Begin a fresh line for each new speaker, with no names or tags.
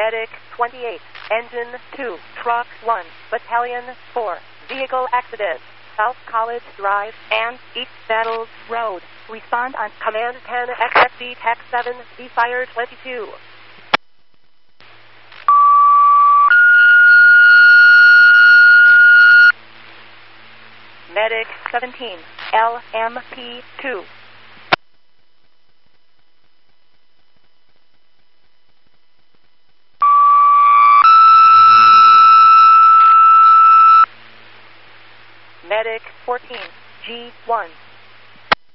Medic 28, Engine 2, Truck 1, Battalion 4, Vehicle Accident, South College Drive, and East Battles Road. Respond on Command 10 XFB Tech 7, Fire 22. Medic 17, LMP 2. Medic 14, G1.